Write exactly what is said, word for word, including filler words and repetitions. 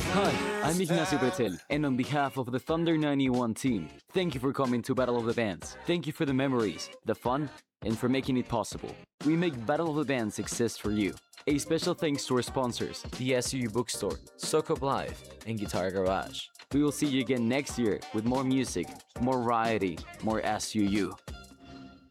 Hi, I'm Ignacio Pretel, and on behalf of the Thunder ninety-one team, thank you for coming to Battle of the Bands. Thank you for the memories, the fun, and for making it possible. We make Battle of the Bands exist for you. A special thanks to our sponsors, the S U U Bookstore, Socop Live, and Guitar Garage. We will see you again next year with more music, more variety, more S U U.